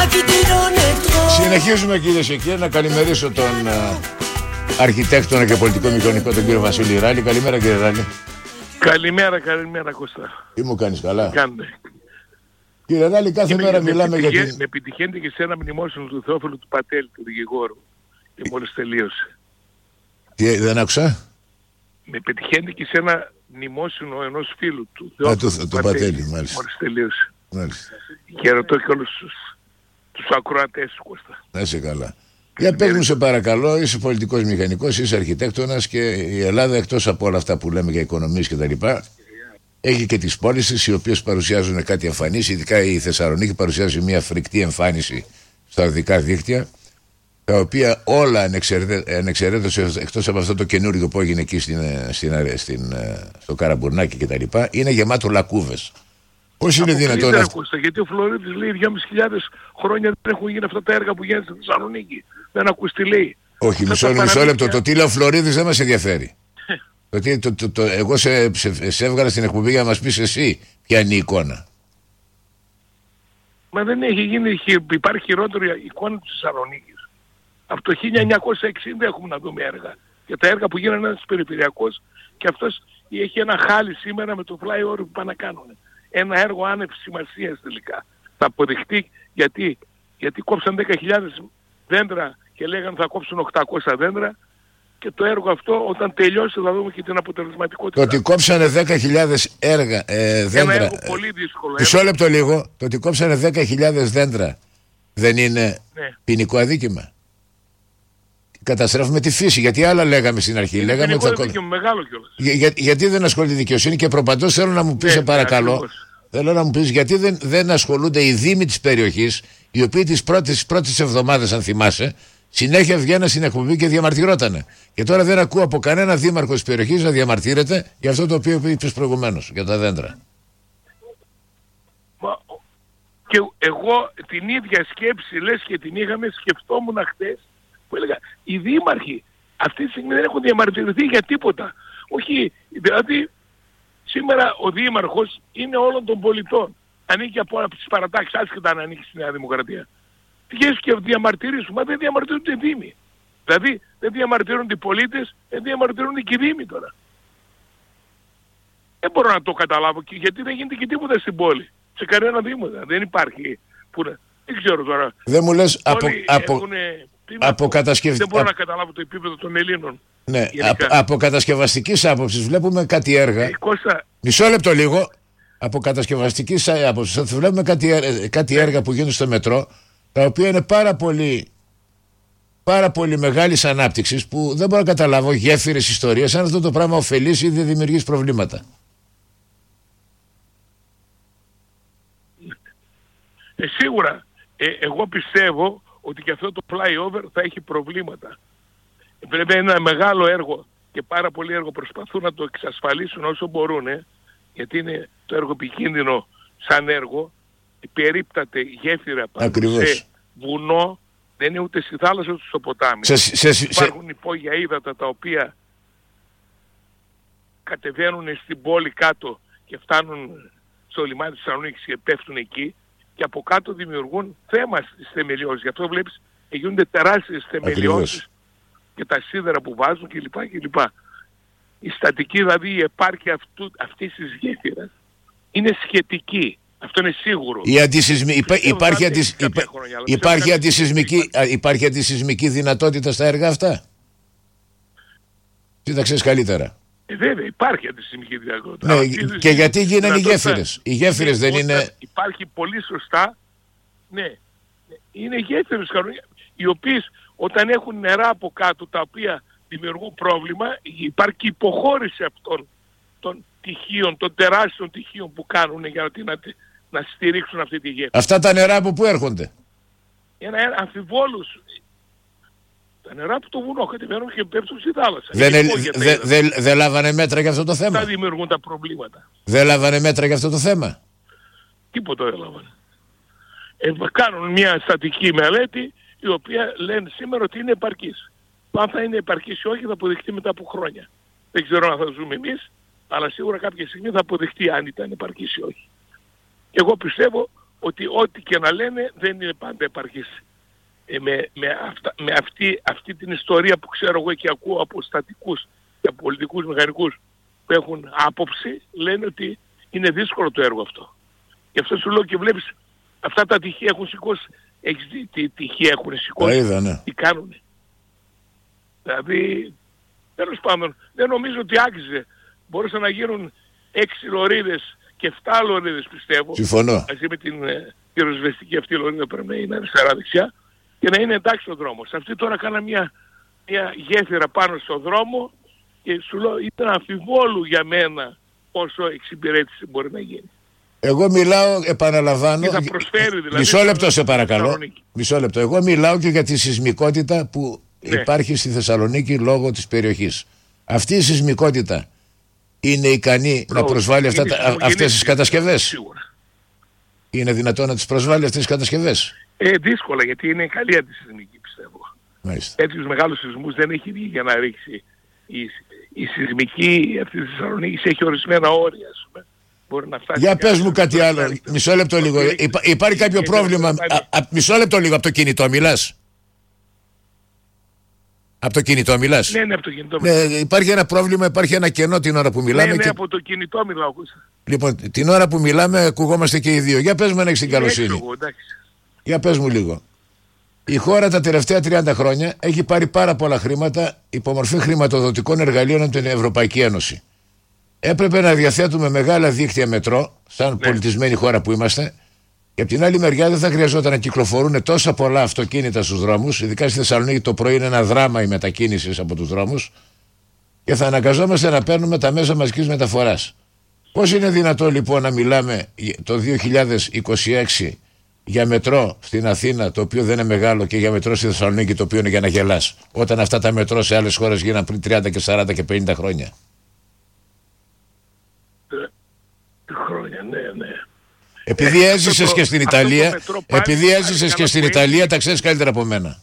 Συνεχίζουμε κυρίες και κύριοι. Να καλημερίσω τον αρχιτέκτονα και πολιτικό μηχανικό, τον κύριο Βασίλη Ράλη. Καλημέρα κύριε Ράλη. Καλημέρα Κώστα. Τι μου κάνεις, καλά? Κάντε. Κύριε Ράλη, κάθε μέρα μιλάμε για την... Με επιτυχαίνεται και σε ένα μνημόσυνο του Θεόφιλου του Πατέλη, του δικηγόρου. Και μόλις τελείωσε. Τι, δεν άκουσα? Με πετυχαίνεται και σε ένα μνημόσυνο ενός φίλου του Θεόφιλου του Πατέλη, μάλιστα. Μόλις τελείωσε. Μάλιστα. Και ρωτώ και όλους τους ακροατές σου, Κώστα. Να είσαι καλά. Για πες μου σε παρακαλώ, είσαι πολιτικός μηχανικός, είσαι αρχιτέκτονας και η Ελλάδα, εκτός από όλα αυτά που λέμε για οικονομίες και τα λοιπά, έχει και τις πόλεις της οι οποίες παρουσιάζουν κάτι εμφανής. Ειδικά η Θεσσαλονίκη παρουσιάζει μια φρικτή εμφάνιση στα οδικά δίκτυα, τα οποία όλα ανεξαιρέτως εκτός από αυτό το καινούργιο που έγινε εκεί στο Καραμπουρνάκι κτλ., είναι γεμάτο λακκούβες. Πώς είναι δυνατόν αυτό? Γιατί ο Φλωρίδης λέει 2.500 χρόνια δεν έχουν γίνει αυτά τα έργα που γίνονται στη Θεσσαλονίκη. Δεν ακούς τι λέει. Όχι, μισό λεπτό. Το τι λέει ο Φλωρίδης δεν μας ενδιαφέρει. Εγώ σε έβγαλα στην εκπομπή για να μας πεις εσύ ποια είναι η εικόνα. Μα δεν έχει γίνει, υπάρχει χειρότερη εικόνα της Θεσσαλονίκης. Από το 1960 έχουμε να δούμε έργα. Και τα έργα που γίνανε ένας περιφερειακός και αυτός έχει ένα χάλι σήμερα με το flyover που πάνε να κάνουν. Ένα έργο άνευ σημασίας τελικά. Θα αποδειχτεί γιατί κόψαν 10.000 δέντρα και λέγανε θα κόψουν 800 δέντρα και το έργο αυτό όταν τελειώσει θα δούμε και την αποτελεσματικότητα. Το ότι κόψανε 10.000 δέντρα. Ένα έργο πολύ δύσκολο. Μισό λεπτό λίγο. Το ότι κόψανε 10.000 δέντρα δεν είναι ποινικό αδίκημα? Καταστρέφουμε τη φύση. Γιατί άλλα λέγαμε στην αρχή. Λέγαμε ότι θα... μεγάλο κιόλας. Γιατί δεν ασχολείται η δικαιοσύνη και προπαντός θέλω να μου πεις, σε παρακαλώ, θέλω να μου πεις γιατί δεν ασχολούνται οι δήμοι της περιοχής, οι οποίοι τις πρώτες εβδομάδες, αν θυμάσαι, συνέχεια βγαίναν στην εκπομπή και διαμαρτυρότανε. Και τώρα δεν ακούω από κανένα δήμαρχο της περιοχής να διαμαρτύρεται για αυτό το οποίο είπες προηγουμένως, για τα δέντρα. Και εγώ την ίδια σκέψη, λες και την είχαμε, σκεφτόμουν χτες, που έλεγα, οι δήμαρχοι αυτή τη στιγμή δεν έχουν διαμαρτυρηθεί για τίποτα. Όχι, δηλαδή σήμερα ο δήμαρχος είναι όλων των πολιτών. Ανήκει από όλα τις παρατάξεις, άσχετα αν ανήκει στη Νέα Δημοκρατία. Βγες και διαμαρτυρήσουν, μα δεν διαμαρτυρούνται οι δήμοι. Δηλαδή δεν διαμαρτυρούνται οι πολίτες, δεν διαμαρτυρούνται και οι δήμοι τώρα. Δεν μπορώ να το καταλάβω γιατί δεν γίνεται και τίποτα στην πόλη. Σε κανένα δήμο δεν υπάρχει. Δεν ξέρω τώρα. Δεν μου λες δεν μπορώ να καταλάβω το επίπεδο των Ελλήνων. Ναι, από κατασκευαστικής άποψης βλέπουμε κάτι έργα. Μισό λεπτό λίγο. Από κατασκευαστικής άποψης βλέπουμε κάτι έργα που γίνουν στο μετρό, τα οποία είναι πάρα πολύ μεγάλης ανάπτυξης, που δεν μπορώ να καταλάβω γέφυρες ιστορίες αν αυτό το πράγμα ωφελείς ή δεν δημιουργείς προβλήματα. Σίγουρα. Εγώ πιστεύω ότι και αυτό το flyover θα έχει προβλήματα. Πρέπει ένα μεγάλο έργο και πάρα πολύ έργο προσπαθούν να το εξασφαλίσουν όσο μπορούν, γιατί είναι το έργο επικίνδυνο σαν έργο, περίπταται γέφυρα πάνω σε βουνό, δεν είναι ούτε στη θάλασσα ούτε στο ποτάμι. Υπάρχουν υπόγεια ύδατα τα οποία κατεβαίνουν στην πόλη κάτω και φτάνουν στο λιμάνι της Θεσσαλονίκης και πέφτουν εκεί. Και από κάτω δημιουργούν θέμα στις θεμελιώσεις. Γι' αυτό βλέπεις γίνονται τεράστιες θεμελιώσεις και τα σίδερα που βάζουν κλπ. Η στατική, δηλαδή η επάρκεια αυτής της γέφυρας είναι σχετική. Αυτό είναι σίγουρο. Υπάρχει αντισυσμική δυνατότητα στα έργα αυτά? Τι τα ξέρεις καλύτερα? Βέβαια υπάρχει αντισυσμική δυνατότητα. Ναι, και γιατί γίνανε οι γέφυρες? Οι γέφυρες δεν είναι... Υπάρχει πολύ σωστά, ναι, είναι γέφυρες οι οποίες όταν έχουν νερά από κάτω τα οποία δημιουργούν πρόβλημα, υπάρχει υποχώρηση αυτών των τυχείων, των τεράστιων τυχείων που κάνουν για να στηρίξουν αυτή τη γέφυρα. Αυτά τα νερά από πού έρχονται? Αμφιβόλους. Τα νερά που το βουνό κατεβαίνουν και πέφτουν στη θάλασσα. Δεν λάβανε μέτρα για αυτό το θέμα? Θα δημιουργούν τα προβλήματα. Δεν λάβανε μέτρα για αυτό το θέμα? Τίποτα δεν λάβανε. Κάνουν μια στατική μελέτη η οποία λένε σήμερα ότι είναι επαρκής. Αν θα είναι επαρκής ή όχι θα αποδειχτεί μετά από χρόνια. Δεν ξέρω αν θα ζούμε εμείς, αλλά σίγουρα κάποια στιγμή θα αποδειχτεί αν ήταν επαρκής ή όχι. Εγώ πιστεύω ότι ό,τι και να λένε δεν είναι πάντα επαρκής. Με αυτή την ιστορία που ξέρω εγώ και ακούω από στατικούς και από πολιτικούς μηχανικούς που έχουν άποψη, λένε ότι είναι δύσκολο το έργο αυτό. Γι' αυτό σου λέω και βλέπεις αυτά τα τυχεία έχουν σηκώσει. Έχεις δει τι τυχεία έχουν σηκώσει, ναι. Τι κάνουν. Δηλαδή, τέλος πάντων, δεν νομίζω ότι άξιζε. Μπορούσαν να γίνουν 6 λωρίδες και 7 λωρίδες, πιστεύω. Συμφωνώ. Μαζί με την πυροσβεστική αυτή λωρίδα πρέπει να είναι αριστερά-δεξιά και να είναι εντάξει ο δρόμος. Αυτοί τώρα κάναν μια γέφυρα πάνω στο δρόμο και σου λέω ήταν αμφιβόλου για μένα πόσο εξυπηρέτηση μπορεί να γίνει. Εγώ μιλάω, επαναλαμβάνω. Θα προσφέρει, δηλαδή, μισό λεπτό σε παρακαλώ. Μισό λεπτό. Εγώ μιλάω και για τη σεισμικότητα που υπάρχει στη Θεσσαλονίκη λόγω της περιοχής. Αυτή η σεισμικότητα είναι ικανή να προσβάλλει αυτές τις κατασκευές? Σίγουρα. Είναι δυνατόν να τις προσβάλλει αυτές τις κατασκευές? Δύσκολα, γιατί είναι καλή αντισυσμική, πιστεύω. Τέτοιους μεγάλους σεισμούς δεν έχει βγει για να ρίξει. Η σεισμική αυτή της Θεσσαλονίκης έχει ορισμένα όρια, ας πούμε. Μπορεί να φτάσει. Για πες μου κάτι άλλο. Μισό λεπτό λίγο. Υπάρχει κάποιο πρόβλημα? Μισό λεπτό λίγο. Από το κινητό μιλάς? Από το κινητό μιλάς? Ναι, από το κινητό μιλάς. Υπάρχει ένα πρόβλημα, υπάρχει ένα κενό την ώρα που μιλάμε. Ναι, από το κινητό μιλάω. Λοιπόν, την ώρα που μιλάμε ακουγόμαστε και οι δύο. Για πες μου αν έχεις την καλοσύνη. Για πες μου λίγο. Η χώρα τα τελευταία 30 χρόνια έχει πάρει πάρα πολλά χρήματα υπομορφή χρηματοδοτικών εργαλείων από την Ευρωπαϊκή Ένωση. Έπρεπε να διαθέτουμε μεγάλα δίκτυα μετρό, σαν πολιτισμένη χώρα που είμαστε, και από την άλλη μεριά δεν θα χρειαζόταν να κυκλοφορούν τόσα πολλά αυτοκίνητα στους δρόμους, ειδικά στη Θεσσαλονίκη το πρωί είναι ένα δράμα η μετακίνηση από τους δρόμους, και θα αναγκαζόμαστε να παίρνουμε τα μέσα μαζικής μεταφοράς. Πώς είναι δυνατό λοιπόν να μιλάμε το 2026 για μετρό στην Αθήνα, το οποίο δεν είναι μεγάλο, και για μετρό στη Θεσσαλονίκη, το οποίο είναι για να γελάς, όταν αυτά τα μετρό σε άλλες χώρες γίναν πριν 30 και 40 και 50 χρόνια? Χρόνια, ναι. Επειδή έζησες και στην Ιταλία, και στην Ιταλία, τα ξέρεις καλύτερα από μένα.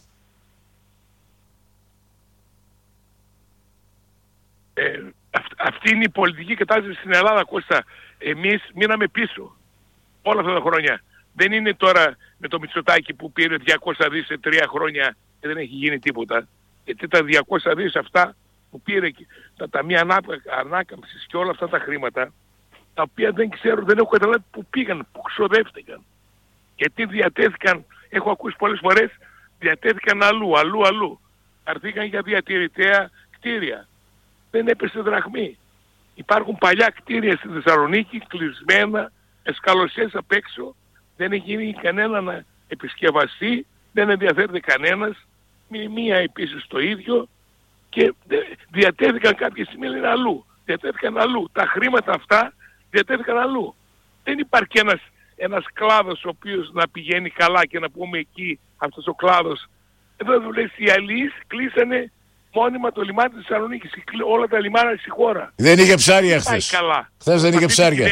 Αυτή είναι η πολιτική κατάσταση στην Ελλάδα, Κώστα. Εμείς μείναμε πίσω όλα αυτά τα χρόνια. Δεν είναι τώρα με το Μητσοτάκη που πήρε 200 δις σε 3 χρόνια και δεν έχει γίνει τίποτα. Γιατί τα 200 δις αυτά που πήρε, τα ταμεία ανάκαμψης και όλα αυτά τα χρήματα, τα οποία δεν ξέρω, δεν έχω καταλάβει που πήγαν, που ξοδεύτηκαν. Γιατί διατέθηκαν, έχω ακούσει πολλές φορές, διατέθηκαν αλλού. Αρθήκαν για διατηρητέα κτίρια. Δεν έπεσε δραχμή. Υπάρχουν παλιά κτίρια στη Θεσσαλονίκη, κλεισμένα, εσκαλωσιές απ' έξω. Δεν έχει γίνει κανένα να επισκευαστεί, δεν ενδιαφέρεται κανένας. Μία επίσης το ίδιο. Και διατέθηκαν κάποια στιγμή, λένε αλλού. Διατέθηκαν αλλού. Τα χρήματα αυτά διατέθηκαν αλλού. Δεν υπάρχει ένας κλάδος ο οποίος να πηγαίνει καλά και να πούμε εκεί αυτός ο κλάδος. Εδώ δουλεύει οι αλλοίς, κλείσανε μόνιμα το λιμάνι της Θεσσαλονίκης, όλα τα λιμάνια στη χώρα. Δεν είχε ψάρια χθες. Χθες δεν είχε ψάρια.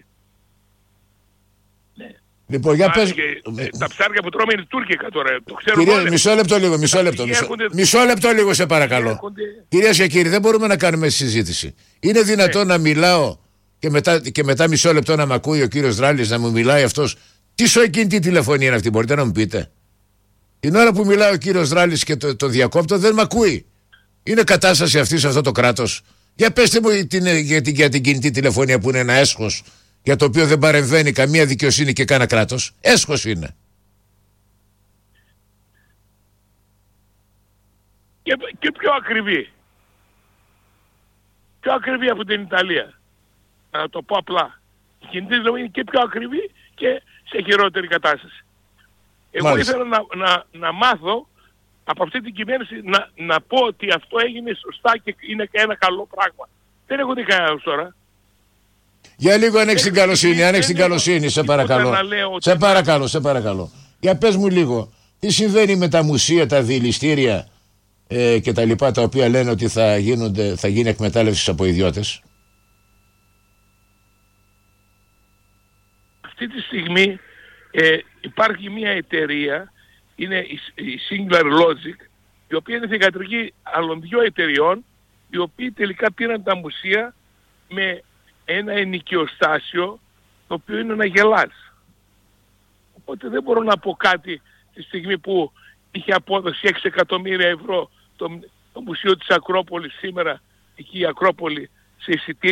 Λοιπόν, για πες... Τα ψάρια που τρώμε είναι τουρκικά τώρα, το ξέρουμε. Κυρία, μισό λεπτό λίγο σε παρακαλώ. Κυρίες και κύριοι, δεν μπορούμε να κάνουμε συζήτηση. Είναι δυνατόν να μιλάω και μετά μισό λεπτό να μ' ακούει ο κύριος Δράλης, να μου μιλάει αυτός? Τι σοϊκινητή τηλεφωνία είναι αυτή, μπορείτε να μου πείτε? Την ώρα που μιλάει ο κύριος Δράλης και το διακόπτω, δεν μ' ακούει. Είναι κατάσταση αυτή σε αυτό το κράτος? Για πέστε μου για την κινητή τηλεφωνία που είναι ένα έσχος, για το οποίο δεν παρεμβαίνει καμία δικαιοσύνη και κανένα κράτος. Έσχος είναι. Και πιο ακριβή. Πιο ακριβή από την Ιταλία. Να το πω απλά. Η κινητή τηλεφωνία είναι και πιο ακριβή και σε χειρότερη κατάσταση. Εγώ ήθελα να μάθω από αυτή την κυβέρνηση να πω ότι αυτό έγινε σωστά και είναι ένα καλό πράγμα. Δεν έχω δει κανένα τώρα. Για λίγο αν έχεις την καλοσύνη, σε παρακαλώ. Σε παρακαλώ. Για πες μου λίγο, τι συμβαίνει με τα μουσεία, τα διελιστήρια και τα λοιπά, τα οποία λένε ότι θα γίνει εκμετάλλευση από ιδιώτες? Αυτή τη στιγμή υπάρχει μια εταιρεία, είναι η Singular Logic, η οποία είναι θυγατρική άλλων 2 εταιριών, οι οποίοι τελικά πήραν τα μουσεία με ένα ενοικιοστάσιο, το οποίο είναι να γελάς. Οπότε δεν μπορώ να πω κάτι τη στιγμή που είχε απόδοση 6 εκατομμύρια ευρώ το Μουσείο της Ακρόπολης σήμερα, εκεί η Ακρόπολη, σε εισιτήρια